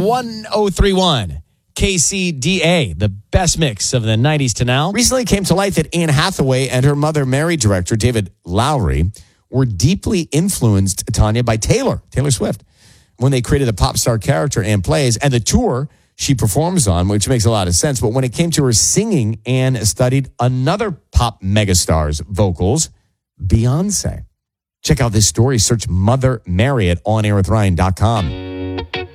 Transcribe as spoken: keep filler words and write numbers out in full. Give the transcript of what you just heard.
one oh three point one. K C D A, the best mix of the nineties to now. Recently came to light that Anne Hathaway and her mother, Mary director David Lowery, were deeply influenced, Tanya, by Taylor, Taylor Swift, when they created the pop star character Anne plays and the tour she performs on, which makes a lot of sense. But when it came to her singing, Anne studied another pop megastar's vocals, Beyonce. Check out this story. Search Mother Mary at on air with ryan dot com.